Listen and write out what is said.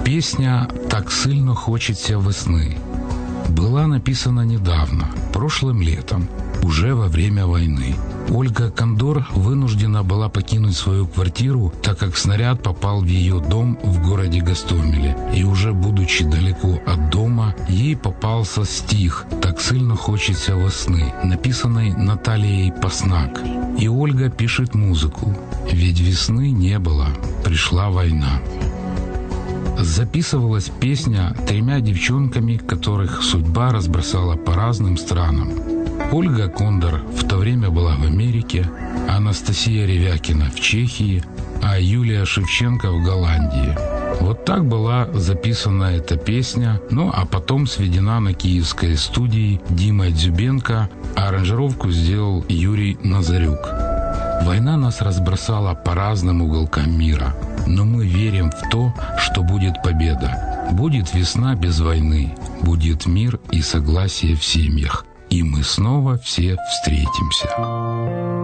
Песня «Так сильно хочется весны» была написана недавно, прошлым летом, уже во время войны. Ольга Кондор вынуждена была покинуть свою квартиру, так как снаряд попал в ее дом в городе Гостомеле. И уже будучи далеко от дома, ей попался стих «Так сильно хочется весны», написанный Натальей Паснак. И Ольга пишет музыку, ведь весны не было, пришла война. Записывалась песня 3 девчонками, которых судьба разбросала по разным странам. Ольга Кондор в то время была в Америке, Анастасия Ревякина в Чехии, а Юлия Шевченко в Голландии. Вот так была записана эта песня, ну а потом сведена на киевской студии Димой Дзюбенко, а аранжировку сделал Юрий Назарюк. Война нас разбросала по разным уголкам мира, но мы верим в то, что будет победа. Будет весна без войны, будет мир и согласие в семьях, и мы снова все встретимся.